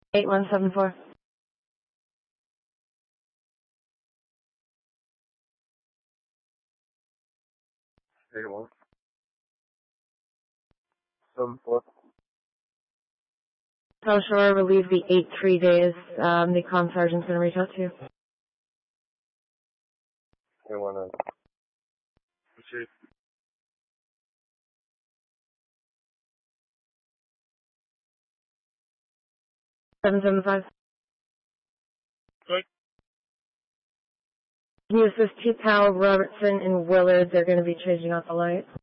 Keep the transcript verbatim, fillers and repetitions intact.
eight one seven four. eight one seven four. South Shore will leave the eight three days. Um, the comm sergeant's going to reach out to you. They want to. seven seven five. Good. Can you assist T. Powell, Robertson, and Willard? They're going to be changing out the lights.